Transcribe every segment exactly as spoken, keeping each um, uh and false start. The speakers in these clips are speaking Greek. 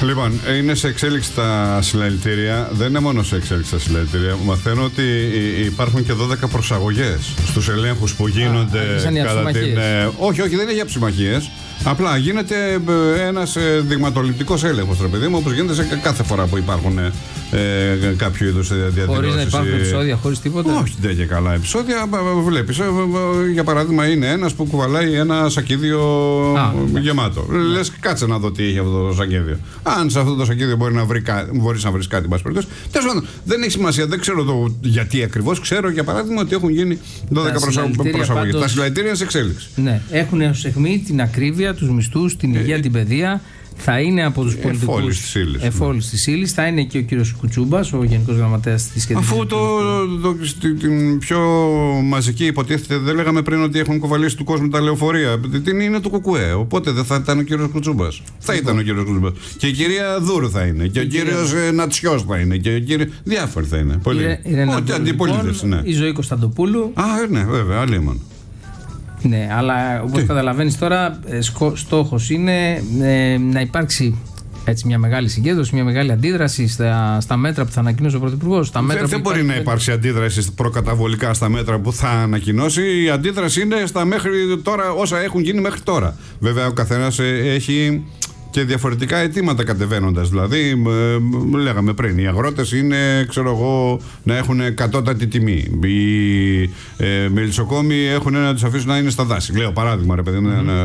Λοιπόν, είναι σε εξέλιξη τα συλλαλητήρια. Δεν είναι μόνο σε εξέλιξη τα συλλαλητήρια. Μαθαίνω ότι υπάρχουν και δώδεκα προσαγωγές στους ελέγχους που γίνονται Α, κατά την. Ε, όχι, όχι, δεν είναι για ψημαχίες. Απλά γίνεται ένας δειγματοληπτικός έλεγχος, ρε παιδί μου, όπως γίνεται σε κάθε φορά που υπάρχουν ε, κάποιο είδους διαδηλώσεις. Χωρίς να υπάρχουν επεισόδια, χωρίς τίποτα. Όχι, δεν και καλά επεισόδια. Βλέπεις, για παράδειγμα, είναι ένας που κουβαλάει ένα σακίδιο Α, γεμάτο. Ναι. Λες, κάτσε να δω τι έχει αυτό το σακίδιο. Αν σε αυτό το σακίδιο μπορεί να βρει, μπορείς να βρεις κάτι, τέλος πάντων, δεν έχει σημασία, δεν ξέρω το γιατί ακριβώς. Ξέρω, για παράδειγμα, ότι έχουν γίνει δώδεκα προσαγωγές. Πάντως... Τα συλλαλητήρια είναι σε εξέλιξη. Ναι, έχουν ως αιχμή την ακρίβεια, τους μισθούς, την υγεία, ε, την παιδεία. Θα είναι από τους πολιτικούς εφόλης της ύλης. Θα είναι και ο κύριος Κουτσούμπας, ο Γενικός Γραμματέας της Κεντρικής. Αφού το, το, το, την πιο μαζική υποτίθεται, δεν λέγαμε πριν ότι έχουν κοβαλήσει του κόσμου τα λεωφορεία. Την είναι του Κουκουέ. Οπότε δεν θα ήταν ο κύριος Κουτσούμπας. Θα ήταν ο κύριος Κουτσούμπας. Και η κυρία Δούρου θα είναι. Και ο κύριος ε, Νατσιός θα είναι. Και ο κύριος... Διάφοροι θα είναι. Πολύ. Ό,τι αντιπολίτευση. Ναι. Η Ζωή Κωνσταντοπούλου. Α, ναι, βέβαια, αλλήμον. Ναι, αλλά όπως καταλαβαίνεις τώρα, στόχος είναι ε, να υπάρξει έτσι μια μεγάλη συγκέντρωση, μια μεγάλη αντίδραση στα, στα μέτρα που θα ανακοινώσει ο Πρωθυπουργός. Δεν, δεν μπορεί υπάρχει... να υπάρξει αντίδραση προκαταβολικά στα μέτρα που θα ανακοινώσει. Η αντίδραση είναι στα μέχρι τώρα, όσα έχουν γίνει μέχρι τώρα. Βέβαια, ο καθένας έχει και διαφορετικά αιτήματα κατεβαίνοντας. Δηλαδή, ε, λέγαμε πριν, οι αγρότες είναι, ξέρω εγώ, να έχουν κατώτατη τιμή. Οι ε, μελισσοκόμοι έχουν να τους αφήσουν να είναι στα δάση. Λέω παράδειγμα, ρε παιδί μου. Mm-hmm.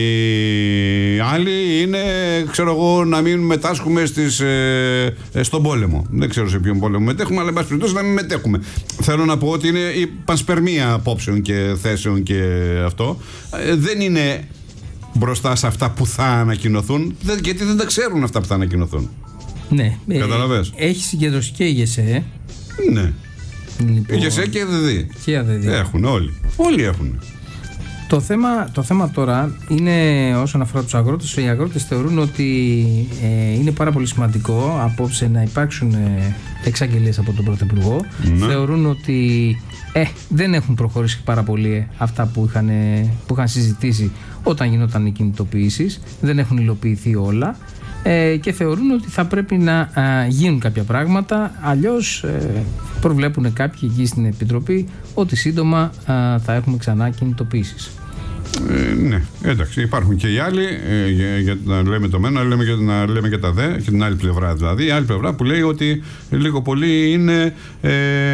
Οι άλλοι είναι, ξέρω εγώ, να μην μετάσχουμε στις, ε, στον πόλεμο. Δεν ξέρω σε ποιον πόλεμο μετέχουμε, αλλά εν πάση περιπτώσει να μην μετέχουμε. Θέλω να πω ότι είναι η πανσπερμία απόψεων και θέσεων και αυτό. Ε, δεν είναι μπροστά σε αυτά που θα ανακοινωθούν, γιατί δεν τα ξέρουν αυτά που θα ανακοινωθούν. Ναι. Καταλαβες. Ε, έχει συγκεντρώσει και η ΓΕΣΕ. Ναι. Λοιπόν, η ΓΕΣΕ και η ΑΔΔ. Και η ΑΔΔ. Έχουν όλοι. Όλοι έχουν. Το θέμα, το θέμα τώρα είναι, όσον αφορά τους αγρότες, οι αγρότες θεωρούν ότι ε, είναι πάρα πολύ σημαντικό απόψε να υπάρξουν ε, εξαγγελίες από τον Πρωθυπουργό. Ναι. Θεωρούν ότι ε, δεν έχουν προχωρήσει πάρα πολύ ε, αυτά που είχαν, ε, που είχαν συζητήσει όταν γινόταν οι κινητοποιήσεις. Δεν έχουν υλοποιηθεί όλα. Ε, και θεωρούν ότι θα πρέπει να α, γίνουν κάποια πράγματα, αλλιώς ε, προβλέπουν κάποιοι εκεί στην Επιτροπή ότι σύντομα α, θα έχουμε ξανά κινητοποιήσεις. Ε, ναι, εντάξει, υπάρχουν και οι άλλοι, ε, για, για να λέμε το μένα, λέμε και, να λέμε και τα δε, και την άλλη πλευρά δηλαδή. Η άλλη πλευρά που λέει ότι λίγο πολύ είναι ε,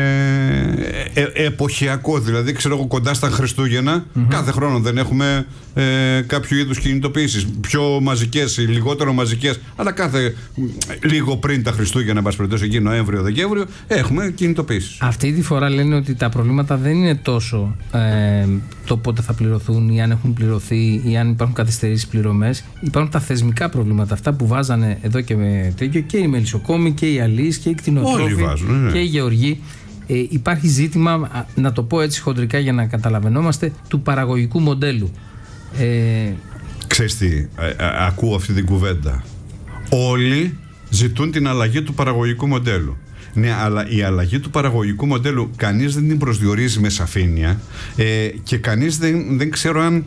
ε, ε, εποχιακό, δηλαδή ξέρω εγώ κοντά στα Χριστούγεννα, mm-hmm. κάθε χρόνο δεν έχουμε ε, κάποιο είδους κινητοποιήσεις, πιο μαζικές ή λιγότερο μαζικές, αλλά κάθε λίγο πριν τα Χριστούγεννα, εν πάση περιπτώσει εκεί Νοέμβριο-Δεκέμβριο, έχουμε κινητοποιήσεις. Αυτή τη φορά λένε ότι τα προβλήματα δεν είναι τόσο ε, το πότε θα πληρωθούν ή αν έχουν πληρωθεί ή αν υπάρχουν καθυστερήσεις πληρωμές. Υπάρχουν τα θεσμικά προβλήματα, αυτά που βάζανε εδώ και με τέτοιο, και οι μελισσοκόμοι και οι αλείς και οι κτηνοτρόφοι βάζουν, ναι. και οι γεωργοί. Ε, υπάρχει ζήτημα, να το πω έτσι χοντρικά για να καταλαβαίνόμαστε, του παραγωγικού μοντέλου. Ε, Ξέρεις τι, α, α, ακούω αυτή την κουβέντα. Όλοι ζητούν την αλλαγή του παραγωγικού μοντέλου. Ναι, αλλά η αλλαγή του παραγωγικού μοντέλου κανείς δεν την προσδιορίζει με σαφήνεια ε, και κανείς δεν, δεν ξέρω αν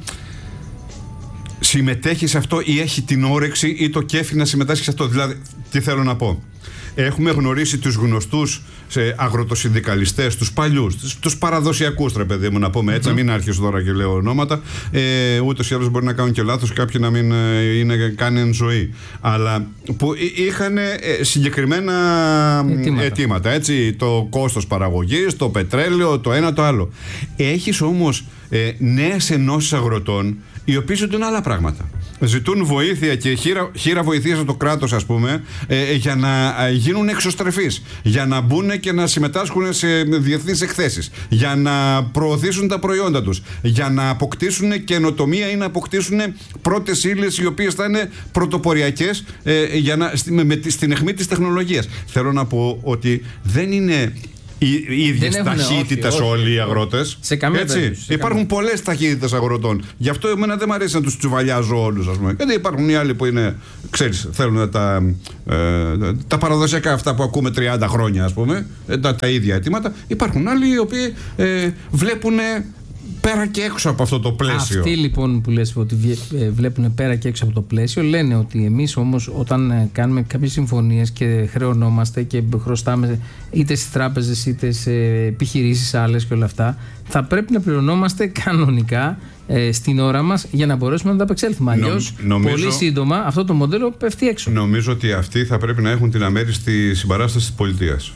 συμμετέχει σε αυτό ή έχει την όρεξη ή το κέφι να συμμετάσχει σε αυτό. Δηλαδή, τι θέλω να πω. Έχουμε γνωρίσει τους γνωστούς αγροτοσυνδικαλιστές, τους παλιούς, τους παραδοσιακούς, ρε παιδί μου, να πούμε έτσι, mm-hmm. να μην άρχισω τώρα και λέω ονόματα. Ε, ούτως ή άλλως μπορεί να κάνουν και λάθος, κάποιοι να μην είναι καν εν ζωή. Αλλά που είχαν συγκεκριμένα αιτήματα. αιτήματα, έτσι, το κόστος παραγωγής, το πετρέλαιο, το ένα το άλλο. Έχεις όμως ε, νέες ενώσεις αγροτών, οι οποίοι ζητούν άλλα πράγματα. Ζητούν βοήθεια και χείρα, χείρα βοηθείας από το κράτος, ας πούμε, ε, για να γίνουν εξωστρεφείς, για να μπουν και να συμμετάσχουν σε διεθνείς εκθέσεις, για να προωθήσουν τα προϊόντα τους, για να αποκτήσουν καινοτομία ή να αποκτήσουν πρώτες ύλες οι οποίες θα είναι πρωτοποριακές ε, για να, με, με, στην αιχμή της τεχνολογίας. Θέλω να πω ότι δεν είναι οι ίδιες ταχύτητες όλοι οι αγρότες. Σε καμία έτσι. περίπτωση. Υπάρχουν πολλές ταχύτητες αγροτών. Γι' αυτό εμένα δεν μου αρέσει να τους τσουβαλιάζω όλους, ας πούμε. Γιατί υπάρχουν οι άλλοι που είναι, ξέρεις, θέλουν τα, ε, τα παραδοσιακά αυτά που ακούμε τριάντα χρόνια, ας πούμε, τα, τα ίδια αιτήματα. Υπάρχουν άλλοι οι οποίοι ε, βλέπουν πέρα και έξω από αυτό το πλαίσιο. Αυτοί λοιπόν που λες ότι βλέπουν πέρα και έξω από το πλαίσιο λένε ότι εμείς όμως όταν κάνουμε κάποιες συμφωνίες και χρεωνόμαστε και χρωστάμε είτε στις τράπεζες είτε σε επιχειρήσεις άλλες και όλα αυτά, θα πρέπει να πληρωνόμαστε κανονικά ε, στην ώρα μας για να μπορέσουμε να ανταπεξέλθουμε. Αλλιώς νομίζω, πολύ σύντομα αυτό το μοντέλο πέφτει έξω. Νομίζω ότι αυτοί θα πρέπει να έχουν την αμέριστη συμπαράσταση της πολιτείας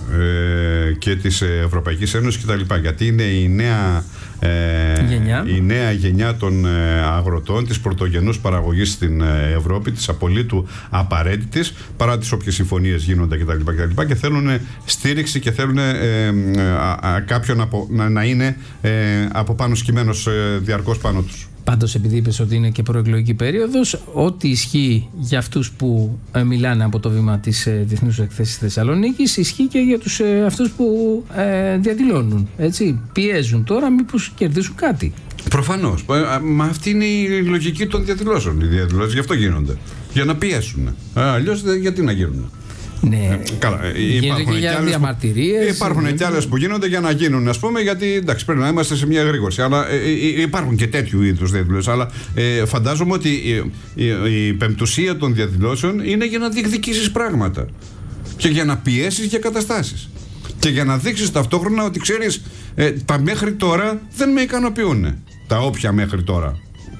ε, και της Ευρωπαϊκής Ένωσης κτλ. Γιατί είναι η νέα, ε, γενιά. η νέα γενιά των ε, αγροτών της πρωτογενούς παραγωγής στην ε, Ευρώπη, της απολύτου απαραίτητης, παρά τις όποιες συμφωνίες γίνονται κτλ. Και, και θέλουν στήριξη και θέλουν ε, ε, ε, κάποιον από, να, να είναι ε, από πάνω σκυμμένος ε, διαρκώς πάνω τους. Πάντως, επειδή είπες ότι είναι και προεκλογική περίοδος, ό,τι ισχύει για αυτούς που ε, μιλάνε από το βήμα της ε, Διεθνούς Εκθέσης Θεσσαλονίκης, ισχύει και για τους, ε, αυτούς που ε, διαδηλώνουν. Έτσι, πιέζουν τώρα μήπως κερδίσουν κάτι. Προφανώς. Μα αυτή είναι η λογική των διαδηλώσεων. Οι διαδηλώσεις γι' αυτό γίνονται. Για να πιέσουν. Αλλιώς γιατί να γίνουν. Ναι, καλά, γίνεται και για διαμαρτυρίες. Υπάρχουν και, και άλλες που γίνονται για να γίνουν, ας πούμε, γιατί εντάξει, πρέπει να είμαστε σε μια γρήγορση. Αλλά ε, ε, υπάρχουν και τέτοιου είδους διαδηλώσεις. Αλλά ε, φαντάζομαι ότι η, η, η πεμπτουσία των διαδηλώσεων είναι για να διεκδικήσεις πράγματα. Και για να πιέσεις για καταστάσεις. Και για να δείξεις ταυτόχρονα ότι ξέρεις, ε, τα μέχρι τώρα δεν με ικανοποιούν. Τα όποια μέχρι τώρα.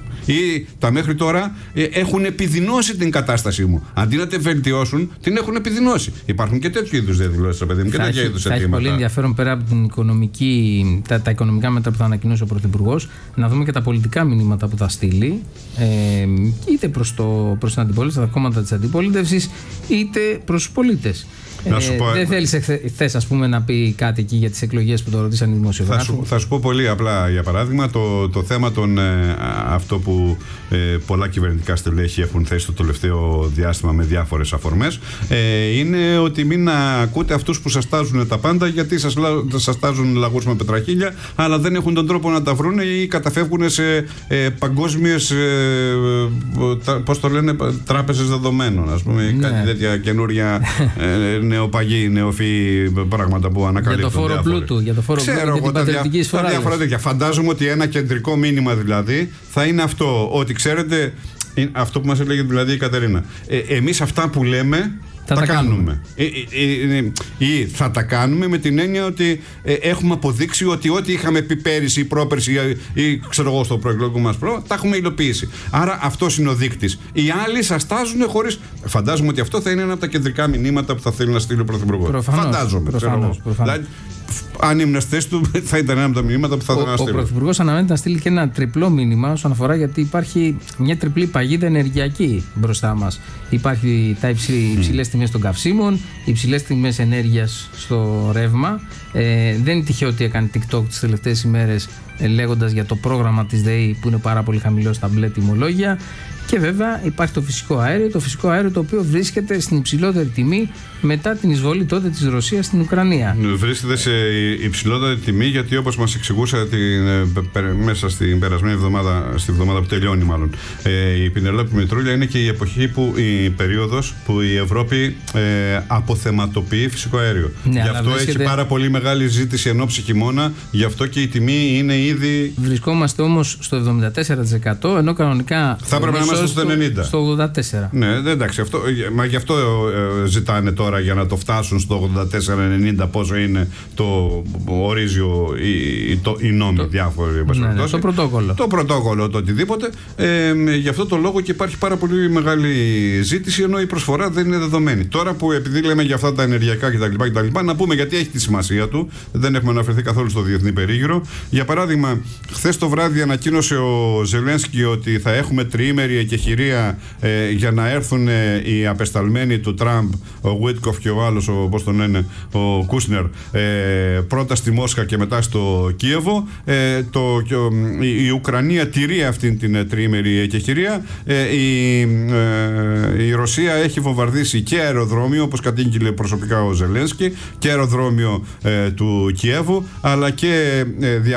Ή τα μέχρι τώρα ε, έχουν επιδεινώσει την κατάστασή μου. Αντί να τη βελτιώσουν, την έχουν επιδεινώσει. Υπάρχουν και τέτοιου είδους διαδηλώσεις, παιδί μου, και τέτοια είδους αιτήματα. Θα έχει πολύ ενδιαφέρον πέρα από την οικονομική, τα, τα οικονομικά μέτρα που θα ανακοινώσει ο Πρωθυπουργός, να δούμε και τα πολιτικά μηνύματα που θα στείλει, ε, είτε προς, το, προς την αντιπολίτευση, τα κόμματα της αντιπολίτευσης, είτε προς τους πολίτες. Ε, πω, δεν θέλεις εχθές, ας πούμε, να πει κάτι εκεί για τις εκλογές που το ρωτήσαν οι δημοσιογράφοι? Θα σου, θα σου πω πολύ απλά, για παράδειγμα, το, το θέμα των ε, αυτό που ε, πολλά κυβερνητικά στελέχη έχουν θέσει το τελευταίο διάστημα με διάφορες αφορμές, ε, είναι ότι μην ακούτε αυτούς που σας τάζουν τα πάντα, γιατί σας, σας τάζουν λαγούς με πετραχίλια, αλλά δεν έχουν τον τρόπο να τα βρουν ή καταφεύγουν σε ε, παγκόσμιες ε, τα, πώς το λένε, τράπεζες δεδομένων, ας πούμε, ναι. Κάτι τέτοια καινούρια ε, νεοπαγή, νεοφυή πράγματα που ανακαλύπτουν. Για το φόρο διάφοροι. πλούτου, για το φόρο Ξέρω, πλούτου και την πατριωτική εισφορά. Διάφορα τέτοια. Φαντάζομαι ότι ένα κεντρικό μήνυμα δηλαδή θα είναι αυτό, ότι ξέρετε, αυτό που μας έλεγε δηλαδή η Κατερίνα, ε, εμείς αυτά που λέμε θα τα, τα κάνουμε. κάνουμε. Ή, ή, ή, ή θα τα κάνουμε με την έννοια ότι ε, έχουμε αποδείξει ότι ό,τι είχαμε πει πέρυσι ή πρόπερσι ή, ή ξέρω εγώ στο προεκλογικό μας πρόγραμμα, τα έχουμε υλοποιήσει. Άρα αυτός είναι ο δείκτης. Οι άλλοι σας τάζουν χωρίς. Φαντάζομαι ότι αυτό θα είναι ένα από τα κεντρικά μηνύματα που θα θέλει να στείλει ο Πρωθυπουργός. Φαντάζομαι. Προφανώς, προφανώς. Δηλαδή, αν ήμουν στη θέση του, θα ήταν ένα από τα μηνύματα που θα ήθελα να στείλω. Ο Πρωθυπουργός αναμένεται να στείλει και ένα τριπλό μήνυμα όσον αφορά, γιατί υπάρχει μια τριπλή παγίδα ενεργειακή μπροστά μας. Υπάρχει τα υψηλές τιμές των καυσίμων, υψηλές τιμές ενέργειας στο ρεύμα. Ε, δεν είναι τυχαίο ότι έκανε TikTok τις τελευταίες ημέρες ε, λέγοντας για το πρόγραμμα της ΔΕΗ που είναι πάρα πολύ χαμηλό στα μπλε τιμολόγια. Και βέβαια υπάρχει το φυσικό αέριο, το φυσικό αέριο το οποίο βρίσκεται στην υψηλότερη τιμή μετά την εισβολή τότε της Ρωσίας στην Ουκρανία. Βρίσκεται σε υψηλότερη τιμή γιατί, όπως μας εξηγούσα την, μέσα στην περασμένη εβδομάδα, στην εβδομάδα που τελειώνει μάλλον, ε, η Πινελόπη Μητρούλια, είναι και η εποχή που, η περίοδος που η Ευρώπη ε, αποθεματοποιεί φυσικό αέριο. Ναι, γι' αυτό βρίσκεται... έχει πάρα πολύ μεγάλη ζήτηση ενόψει χειμώνα, γι' αυτό και η τιμή είναι ήδη... Βρισκόμαστε όμως στο εβδομήντα τέσσερα τοις εκατό, ενώ κανονικά θα έπρεπε να είμαστε στο ενενήντα. Στο ογδόντα τέσσερα. Ναι, εντάξει, αυτό, μα γι' αυτό ε, ζητάνε τώρα για να το φτάσουν στο ογδόντα τέσσερα ενενήντα, πόσο είναι το ορίζιο, οι, το, οι νόμοι το, διάφοροι. Ναι, ναι, το πρωτόκολλο. Το πρωτόκολλο, το οτιδήποτε. Ε, γι' αυτό το λόγο και υπάρχει πάρα πολύ μεγάλη ζήτηση, ενώ η προσφορά δεν είναι δεδομένη. Τώρα που επειδή λέμε για αυτά τα ενεργειακά κτλ., κτλ., να πούμε γιατί έχει τη σημασία του, δεν έχουμε αναφερθεί καθόλου στο διεθνή περίγυρο. Για παράδειγμα, χθες το βράδυ ανακοίνωσε ο Ζελένσκι ότι θα έχουμε τριήμερη εκεχηρία ε, για να έρθουν ε, οι απεσταλμένοι του Τραμπ, ο Βίτκοφ και ο άλλος, ο, πώς τον λένε, ο Κούσνερ, ε, πρώτα στη Μόσχα και μετά στο Κίεβο. Ε, το, και, η, η Ουκρανία τηρεί αυτήν την ε, τριήμερη εκεχηρία. Ε, η, ε, η Ρωσία έχει βομβαρδίσει και αεροδρόμιο, όπως κατήγγειλε προσωπικά ο Ζελένσκι, και αεροδρόμιο ε, του Κιέβου, αλλά και ε, διάφορες άλλες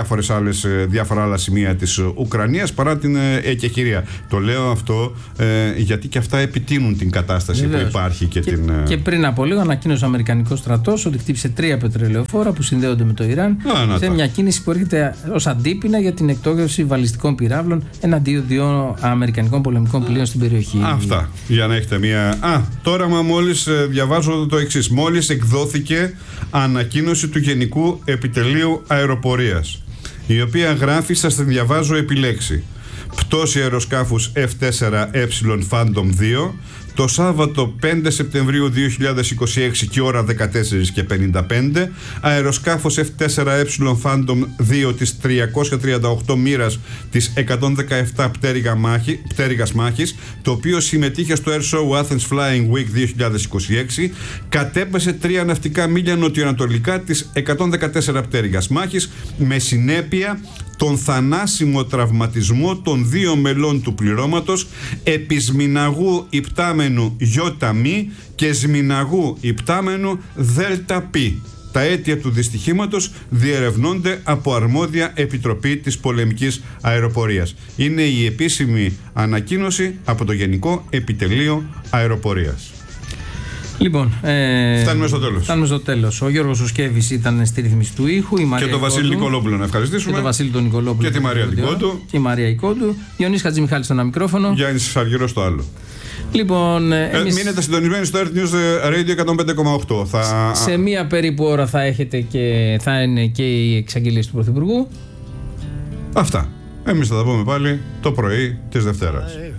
άλλες, διάφορα άλλα σημεία της Ουκρανίας παρά την εκεχηρία. Το λέω αυτό ε, γιατί και αυτά επιτείνουν την κατάσταση Βεβαίως. που υπάρχει και, και την. Και πριν από λίγο ανακοίνωσε ο Αμερικανικός στρατός ότι χτύπησε τρία πετρελαιοφόρα που συνδέονται με το Ιράν. Α, σε μια κίνηση που έρχεται ως αντίπεινα για την εκτόκευση βαλιστικών πυράβλων εναντίον δύο αμερικανικών πολεμικών πλοίων στην περιοχή. Αυτά. Για να έχετε μια. Α, τώρα μα μόλις ε, διαβάζω το εξής. Μόλις εκδόθηκε ανακοίνωση του Γενικού Επιτελείου Αεροπορίας, η οποία γράφει, σας την διαβάζω επιλέξει. Πτώση αεροσκάφους εφ τέσσερα ε Phantom δύο το Σάββατο πέντε Σεπτεμβρίου δύο χιλιάδες είκοσι έξι και ώρα δεκατέσσερα και πενήντα πέντε, αεροσκάφος εφ τέσσερα ε Phantom δύο της τριακόσια τριάντα οκτώ μοίρας της εκατόν δεκαεπτά πτέρυγα μάχη, πτέρυγας μάχης, το οποίο συμμετείχε στο Air Show Athens Flying Week δύο χιλιάδες είκοσι έξι, κατέπεσε τρία ναυτικά μίλια νοτιοανατολικά της εκατόν δεκατέσσερα πτέρυγας μάχης, με συνέπεια τον θανάσιμο τραυματισμό των δύο μελών του πληρώματος, επισμηναγού υπτάμενου Ι και σμηναγού υπτάμενου Δ. Τα αίτια του δυστυχήματος διερευνώνται από αρμόδια επιτροπή της πολεμικής αεροπορίας. Είναι η επίσημη ανακοίνωση από το Γενικό Επιτελείο Αεροπορίας. Λοιπόν, ε, φτάνουμε στο τέλος. Φτάνουμε στο τέλος. Ο Γιώργος Σουσκέβης ήταν στη ρύθμιση του ήχου. Η Μαρία και τον Βασίλη Νικολόπουλο να ευχαριστήσουμε. Και τον Βασίλη τον Νικολόπουλο. Και τη Μαρία Νικόντου. Και η Μαρία Νικόντου. Διονύσης Χατζημιχάλης στο ένα μικρόφωνο. Γιάννης Αργυρός στο άλλο. Λοιπόν, εμείς... ε, μείνετε συντονισμένοι στο Earth News Radio εκατόν πέντε κόμμα οκτώ. Θα... Σε μία περίπου ώρα θα έχετε και θα είναι και οι εξαγγελίες του Πρωθυπουργού. Αυτά. Εμείς θα τα πούμε πάλι το πρωί της Δευτέρας.